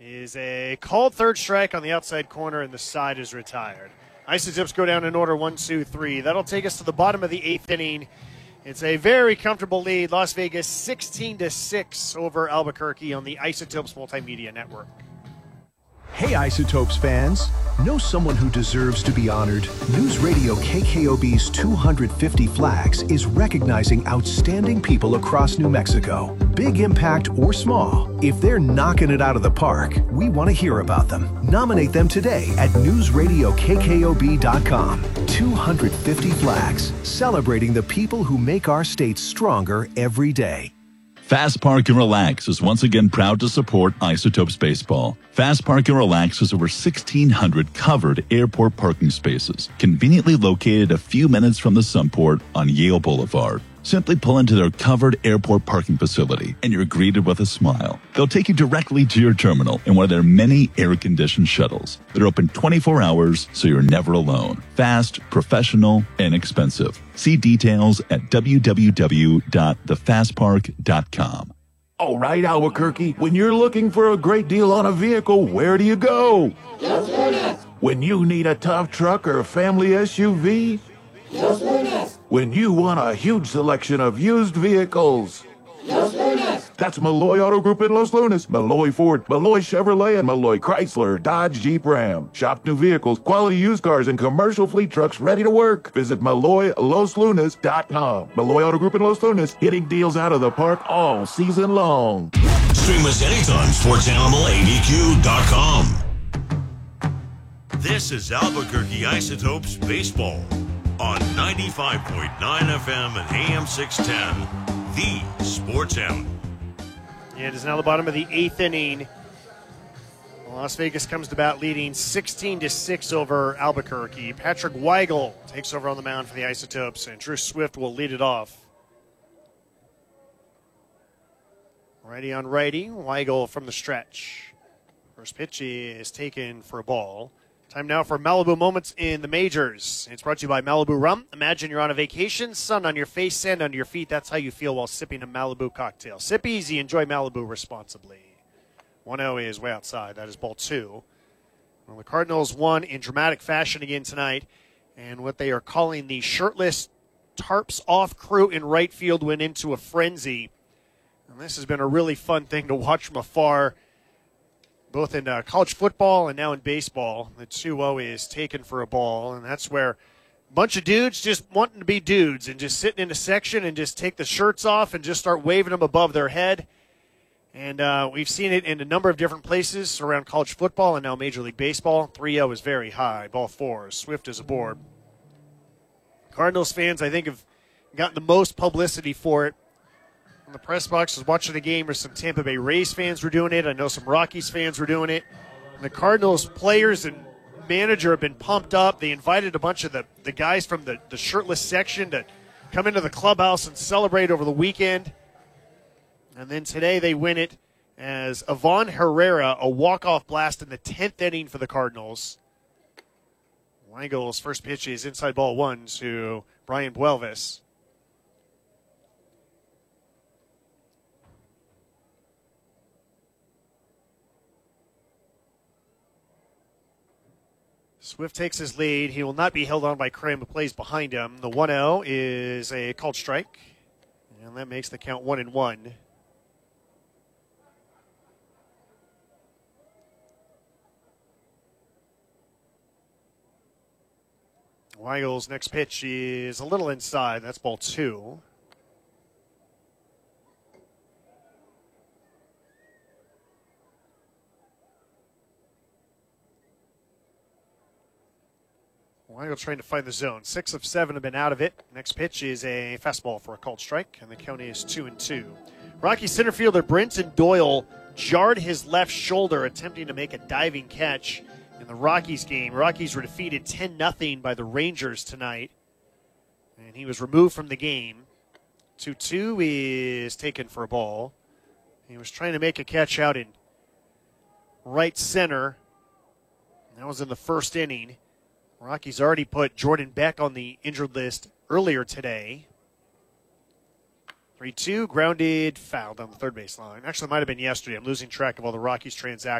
is a called third strike on the outside corner, and the side is retired. Isotopes go down in order 1, 2, 3. That'll take us to the bottom of the 8th inning. It's a very comfortable lead. Las Vegas 16-6 over Albuquerque on the Isotopes Multimedia Network. Hey Isotopes fans, know someone who deserves to be honored? News Radio KKOB's 250 Flags is recognizing outstanding people across New Mexico. Big impact or small, if they're knocking it out of the park, we want to hear about them. Nominate them today at newsradiokkob.com. 250 Flags, celebrating the people who make our state stronger every day. Fast Park and Relax is once again proud to support Isotopes Baseball. Fast Park and Relax has over 1,600 covered airport parking spaces, conveniently located a few minutes from the Sunport on Yale Boulevard. Simply pull into their covered airport parking facility and you're greeted with a smile. They'll take you directly to your terminal in one of their many air-conditioned shuttles. They're open 24 hours, so you're never alone. Fast, professional, and inexpensive. See details at www.thefastpark.com. All right, Albuquerque, when you're looking for a great deal on a vehicle, where do you go? Los Lunas. When you need a tough truck or family SUV? Los Lunas. When you want a huge selection of used vehicles? Los Lunas. That's Malloy Auto Group in Los Lunas. Malloy Ford, Malloy Chevrolet, and Malloy Chrysler, Dodge, Jeep, Ram. Shop new vehicles, quality used cars, and commercial fleet trucks ready to work. Visit MalloyLosLunas.com. Malloy Auto Group in Los Lunas, hitting deals out of the park all season long. Stream us anytime, SportsAnimalABQ.com. This is Albuquerque Isotopes Baseball on 95.9 FM and AM 610, the Sports Animal. It is now the bottom of the 8th inning. Las Vegas comes to bat leading 16-6 over Albuquerque. Patrick Weigel takes over on the mound for the Isotopes, and Drew Swift will lead it off. Righty on righty, Weigel from the stretch. First pitch is taken for a ball. Time now for Malibu Moments in the Majors. It's brought to you by Malibu Rum. Imagine you're on a vacation, sun on your face, sand under your feet. That's how you feel while sipping a Malibu cocktail. Sip easy, enjoy Malibu responsibly. 1-0 is way outside. That is ball 2. Well, the Cardinals won in dramatic fashion again tonight, and what they are calling the shirtless tarps off crew in right field went into a frenzy. And this has been a really fun thing to watch from afar, both in college football and now in baseball. The 2-0 is taken for a ball, and that's where a bunch of dudes just wanting to be dudes and just sitting in a section and just take the shirts off and just start waving them above their head. And we've seen it in a number of different places around college football and now Major League Baseball. 3-0 is very high. Ball 4. Swift is aboard. Cardinals fans, I think, have gotten the most publicity for it. In the press box, I was watching the game where some Tampa Bay Rays fans were doing it. I know some Rockies fans were doing it. And the Cardinals players and manager have been pumped up. They invited a bunch of the guys from the shirtless section to come into the clubhouse and celebrate over the weekend. And then today they win it as Ivan Herrera, a walk-off blast in the 10th inning for the Cardinals. Weigel's first pitch is inside ball 1 to Brian Buelvis. Swift takes his lead. He will not be held on by Krim, who plays behind him. The 1-0 is a called strike, and that makes the count 1-1. Weigel's next pitch is a little inside. That's ball 2. Weigel trying to find the zone. 6 of 7 have been out of it. Next pitch is a fastball for a called strike, and the count is 2-2. Rocky center fielder Brenton Doyle jarred his left shoulder attempting to make a diving catch in the Rockies game. Rockies were defeated 10-0 by the Rangers tonight, and he was removed from the game. 2-2 is taken for a ball. He was trying to make a catch out in right center. That was in the first inning. Rockies already put Jordan Beck on the injured list earlier today. 3-2, grounded, fouled on the third base line. Actually, it might have been yesterday. I'm losing track of all the Rockies transactions.